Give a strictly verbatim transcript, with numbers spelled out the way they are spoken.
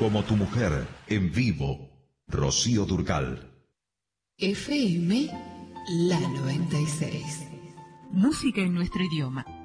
Como tu mujer, en vivo, Rocío Dúrcal. F M, la noventa y seis. Música en nuestro idioma.